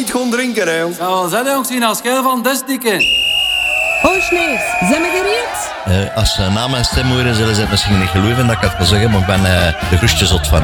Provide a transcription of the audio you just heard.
niet gewoon drinken, hè, jong. Ja, zet hij ook zien als schil van Dustike. Hoi, Sneers, zijn we gereed? Als ze na mijn stem horen, zullen ze het misschien niet geloven dat ik het wil zeggen, maar ik ben de groestje zot van.